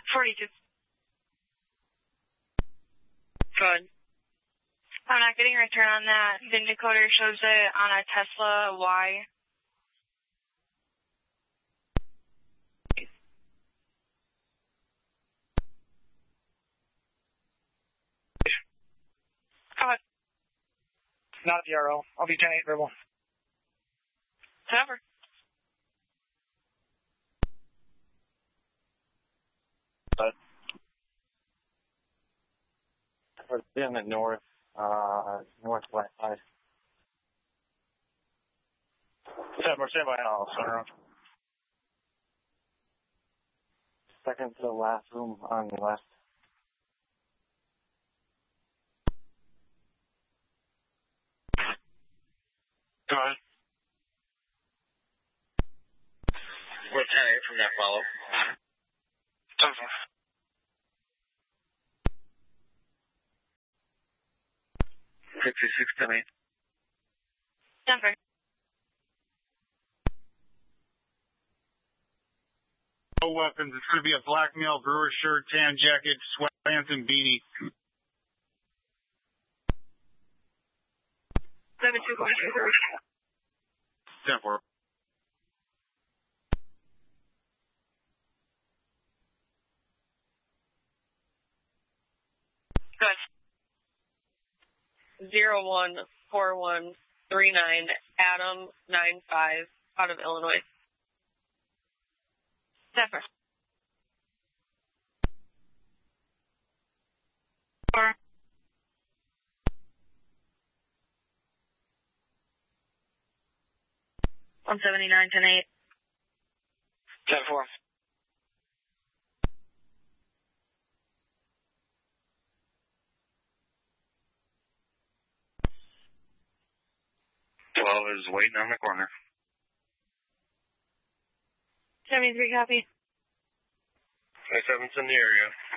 42. Good. I'm not getting a return on that. The encoder shows it on a Tesla Y. Go ahead. Not DRL. I'll be 10-8 verbal. Whatever. We're in the northwest side. We're standing by now, sir. Second to the last room on the left. Go ahead. We're 10-8 from that follow. 10-4. Denver. No weapons. It's going to be a black male, brewer shirt, tan jacket, sweatpants, and beanie. 7-2 question. 10-4. Good. 014139 Adam 95 out of Illinois. Denver. 4. I'm 79, 10-8. 10-4. Is waiting on the corner. 73 copy. 27's in the area.